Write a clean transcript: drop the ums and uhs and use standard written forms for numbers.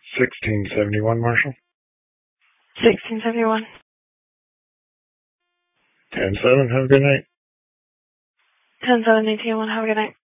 1671, Marshall. 1671. 10-7, have a good night. 10-7, 18-1, have a good night.